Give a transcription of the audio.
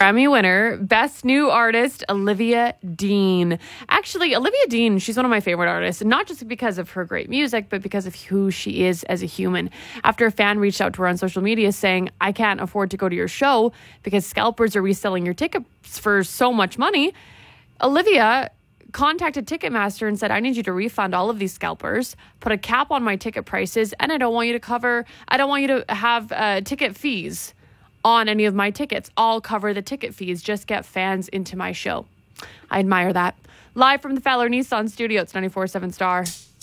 Grammy winner, Best New Artist, Olivia Dean. Actually, Olivia Dean, she's one of my favorite artists, not just because of her great music, but because of who she is as a human. After a fan reached out to her on social media saying, I can't afford to go to your show because scalpers are reselling your tickets for so much money, Olivia contacted Ticketmaster and said, I need you to refund all of these scalpers, put a cap on my ticket prices, and I don't want you to have ticket fees on any of my tickets. I'll cover the ticket fees. Just get fans into my show. I admire that. Live from the Fowler Nissan studio, it's 94.7 Star.